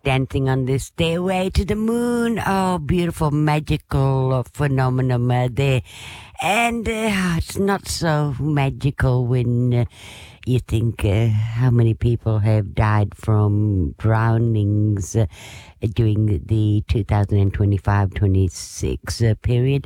dancing on the stairway to the moon. Oh, beautiful, magical phenomenon there. And it's not so magical when you think how many people have died from drownings during the 2025-26 period.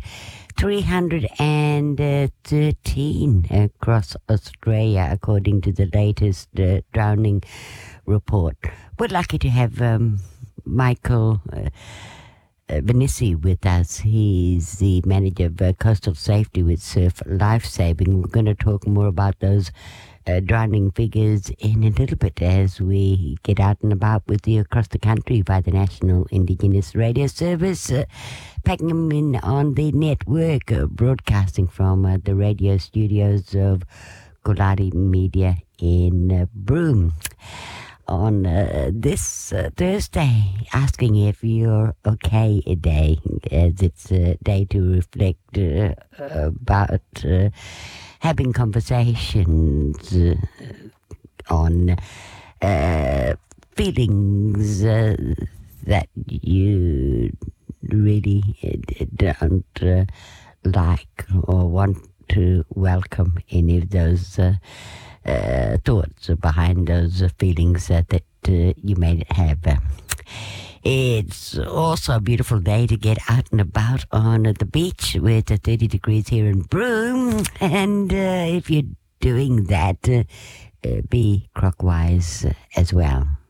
313 across Australia, according to the latest drowning report. We're lucky to have Michael Venissi with us. He's the manager of coastal safety with Surf Lifesaving. We're going to talk more about those drowning figures in a little bit as we get out and about with you across the country by the National Indigenous Radio Service, packing them in on the network, broadcasting from the radio studios of Kulari Media in Broome. On this Thursday, asking if you're okay a day, as it's a day to reflect about having conversations on feelings that you really don't like or want to welcome any of those thoughts behind those feelings that you may have. It's also a beautiful day to get out and about on the beach with 30 degrees here in Broome. And if you're doing that, be clockwise as well.